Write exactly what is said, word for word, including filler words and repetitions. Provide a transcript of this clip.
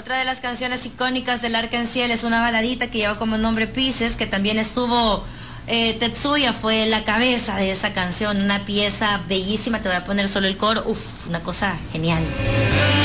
Otra de las canciones icónicas del Arc-en-Ciel es una baladita que lleva como nombre Pieces, que también estuvo, eh, Tetsuya fue la cabeza de esa canción, una pieza bellísima, te voy a poner solo el coro, uff, una cosa genial.